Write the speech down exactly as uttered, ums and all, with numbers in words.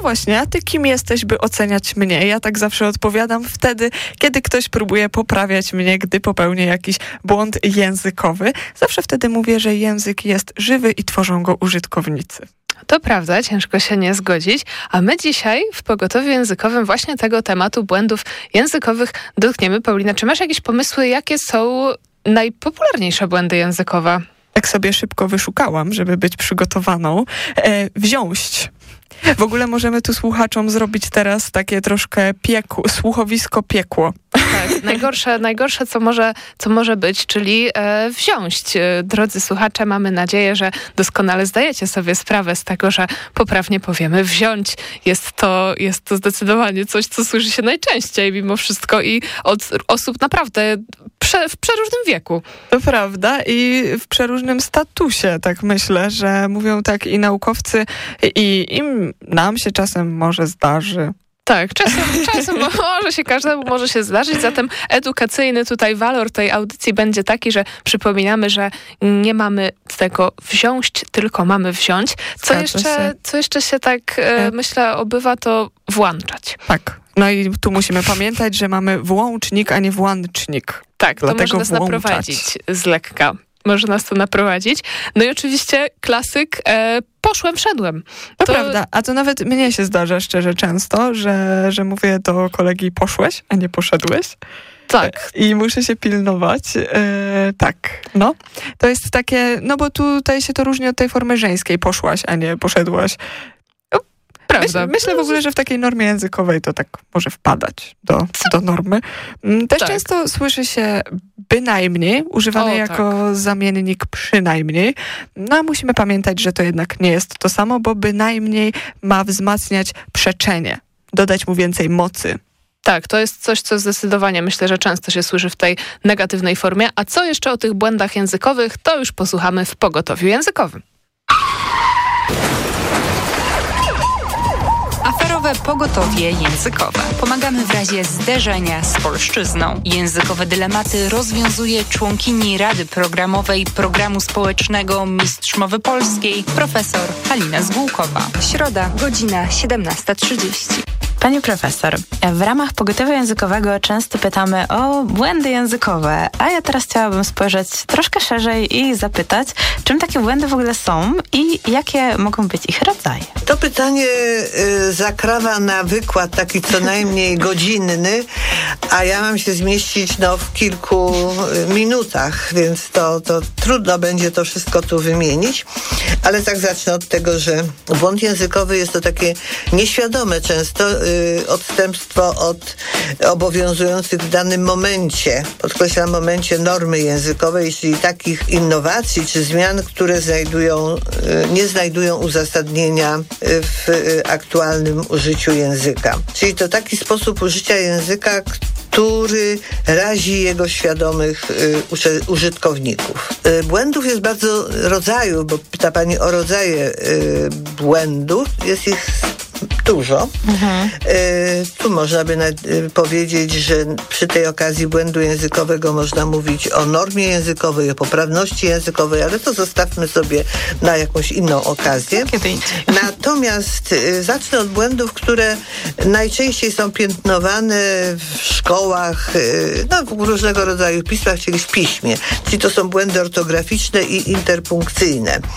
właśnie, a ty kim jesteś, by oceniać mnie? Ja tak zawsze odpowiadam wtedy, kiedy ktoś próbuje poprawiać mnie, gdy popełnię jakiś błąd językowy. Zawsze wtedy mówię, że język jest żywy i tworzą go użytkownicy. To prawda, ciężko się nie zgodzić, a my dzisiaj w Pogotowiu Językowym właśnie tego tematu błędów językowych dotkniemy. Paulina, czy masz jakieś pomysły, jakie są najpopularniejsze błędy językowe? Tak sobie szybko wyszukałam, żeby być przygotowaną. E, wziąć. W ogóle możemy tu słuchaczom zrobić teraz takie troszkę piekło, słuchowisko piekło. Tak, najgorsze, najgorsze co, może, co może być, czyli e, wziąć. E, drodzy słuchacze, mamy nadzieję, że doskonale zdajecie sobie sprawę z tego, że poprawnie powiemy wziąć. Jest to, jest to zdecydowanie coś, co słyszy się najczęściej mimo wszystko i od osób naprawdę prze, w przeróżnym wieku. To prawda i w przeróżnym statusie, tak myślę, że mówią tak i naukowcy i im nam się czasem może zdarzy. Tak, czasem, czasem może się każdemu może się zdarzyć, zatem edukacyjny tutaj walor tej audycji będzie taki, że przypominamy, że nie mamy tego wziąć, tylko mamy wziąć. Co jeszcze, co jeszcze się tak, e, myślę, obywa, to włączać. Tak. No i tu musimy pamiętać, że mamy włącznik, a nie włącznik. Tak, to może nas włączać. naprowadzić z lekka. Może nas to naprowadzić. No i oczywiście klasyk e, poszłem, wszedłem. To, to prawda, a to nawet mnie się zdarza szczerze często, że, że mówię do kolegi poszłeś, a nie poszedłeś. Tak. I muszę się pilnować. E, tak, no. To jest takie, no bo tutaj się to różni od tej formy żeńskiej. Poszłaś, a nie poszedłeś. Myślę, myślę w ogóle, że w takiej normie językowej to tak może wpadać do, do normy. Też tak. Często słyszy się bynajmniej, używany o, jako tak. zamiennik przynajmniej. No a musimy pamiętać, że to jednak nie jest to samo, bo bynajmniej ma wzmacniać przeczenie, dodać mu więcej mocy. Tak, to jest coś, co zdecydowanie myślę, że często się słyszy w tej negatywnej formie. A co jeszcze o tych błędach językowych, to już posłuchamy w Pogotowiu Językowym. Aferowe pogotowie językowe. Pomagamy w razie zderzenia z polszczyzną. Językowe dylematy rozwiązuje członkini Rady Programowej Programu Społecznego Mistrz Mowy Polskiej, profesor Halina Zgółkowa. Środa, godzina siedemnasta trzydzieści. Pani profesor, w ramach pogotowia językowego często pytamy o błędy językowe, a ja teraz chciałabym spojrzeć troszkę szerzej i zapytać, czym takie błędy w ogóle są i jakie mogą być ich rodzaje? To pytanie y, zakrawa na wykład taki co najmniej godzinny, a ja mam się zmieścić no, w kilku y, minutach, więc to, to trudno będzie to wszystko tu wymienić, ale tak zacznę od tego, że błąd językowy jest to takie nieświadome często y, odstępstwo od obowiązujących w danym momencie, podkreślam momencie normy językowej, czyli takich innowacji czy zmian, które znajdują, nie znajdują uzasadnienia w aktualnym użyciu języka. Czyli to taki sposób użycia języka, który razi jego świadomych y, użytkowników. Y, błędów jest bardzo rodzajów, bo pyta pani o rodzaje y, błędów. Jest ich dużo. Mhm. Y, tu można by na, y, powiedzieć, że przy tej okazji błędu językowego można mówić o normie językowej, o poprawności językowej, ale to zostawmy sobie na jakąś inną okazję. Kiedy indziej. Natomiast y, zacznę od błędów, które najczęściej są piętnowane w szkołach, y, no, w różnego rodzaju pismach, czyli w piśmie. Czyli to są błędy ortograficzne i interpunkcyjne.